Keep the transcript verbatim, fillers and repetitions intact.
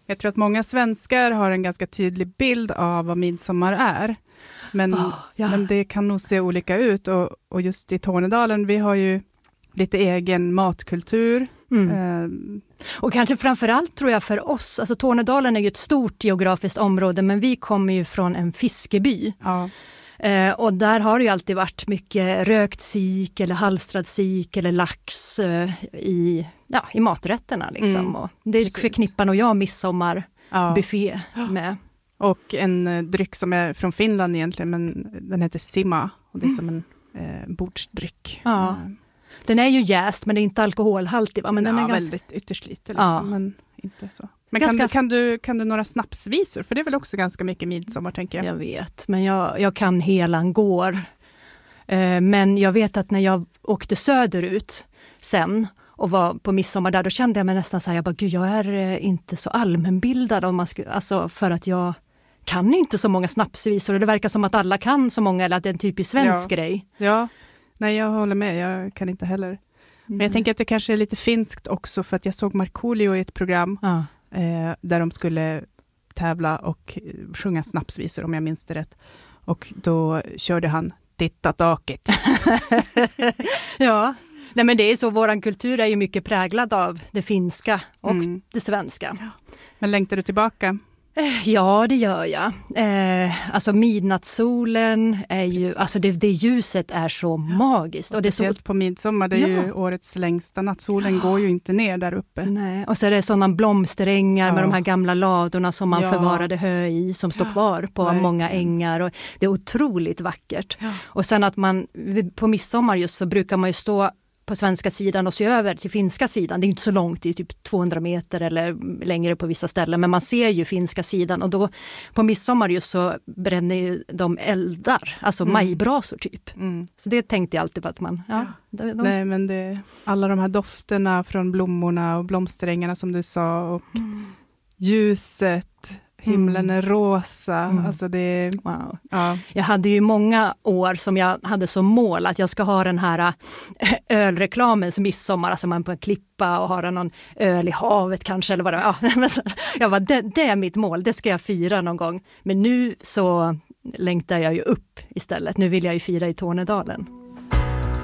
Jag tror att många svenskar har en ganska tydlig bild av vad midsommar är. Men, oh, ja. men det kan nog se olika ut. Och, och just i Tornedalen, vi har ju lite egen matkultur. Mm. Eh, och kanske framförallt tror jag för oss, alltså Tornedalen är ju ett stort geografiskt område, men vi kommer ju från en fiskeby. Ja. Eh, och där har det ju alltid varit mycket rökt sik eller halstrad sik eller lax eh, i, ja, i maträtterna liksom. Mm. Och det förknippar nog jag midsommarbuffé ja. med. Och en eh, dryck som är från Finland egentligen, men den heter Sima och det är mm. som en eh, bordsdryck. Ja. Eh. Den är ju jäst, men det är inte alkoholhaltig, va? Men ja, den är väldigt ganska... ytterst lite liksom, ja. men inte så. Men ganska... kan, du, kan, du, kan du några snapsvisor? För det är väl också ganska mycket midsommar, tänker jag. Jag vet, men jag, jag kan helan går. Eh, men jag vet att när jag åkte söderut sen och var på midsommar där, då kände jag mig nästan så här, jag bara, gud, jag är eh, inte så allmänbildad om man skulle, alltså för att jag kan inte så många snapsvisor. Och det verkar som att alla kan så många, eller att det är en typisk svensk ja. grej. Ja, nej, jag håller med. Jag kan inte heller. Men Nej. jag tänker att det kanske är lite finskt också, för att jag såg Markoolio i ett program Ja. eh, där de skulle tävla och sjunga snapsvisor, om jag minns det rätt. Och då körde han Titta taket. Ja, nej, men det är så, våran kultur är ju mycket präglad av det finska och Mm. det svenska. Ja. Men längtar du tillbaka? Ja, det gör jag. Eh, alltså midnattssolen är ju, Precis. alltså det, det ljuset är så magiskt. Och, och det är så på midsommar, det är ja. ju årets längsta. Nattsolen går ju inte ner där uppe. Nej. Och så är det sådana blomsterängar ja. med de här gamla ladorna som man ja. förvarade hö i, som står ja. kvar på Nej. många ängar. Och det är otroligt vackert. Ja. Och sen att man, på midsommar just så brukar man ju stå på svenska sidan och se över till finska sidan. Det är inte så långt, det är typ tvåhundra meter eller längre på vissa ställen. Men man ser ju finska sidan, och då på midsommar just så bränner ju de eldar, alltså mm. majbrasor typ. Mm. Så det tänkte jag alltid på att man... Ja, ja. de, de... Nej, men det, alla de här dofterna från blommorna och blomsterängarna som du sa, och mm. ljuset, himlen är rosa. Mm. Alltså det, wow. ja. Jag hade ju många år som jag hade som mål att jag ska ha den här ölreklamens midsommar. Alltså man på en klippa och ha någon öl i havet kanske. Eller vad det, ja, men så, jag bara, det, det är mitt mål, det ska jag fira någon gång. Men nu så längtar jag ju upp istället. Nu vill jag ju fira i Tornedalen.